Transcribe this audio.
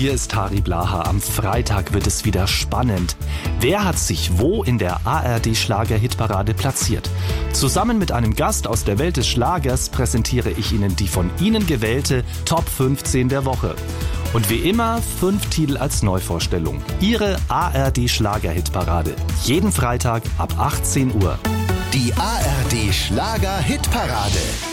hier ist Harry Blaha. Am Freitag wird es wieder spannend. Wer hat sich wo in der ARD-Schlager-Hitparade platziert? Zusammen mit einem Gast aus der Welt des Schlagers präsentiere ich Ihnen die von Ihnen gewählte Top 15 der Woche. Und wie immer 5 Titel als Neuvorstellung. Ihre ARD-Schlager-Hitparade. Jeden Freitag ab 18 Uhr. Die ARD Schlager-Hitparade.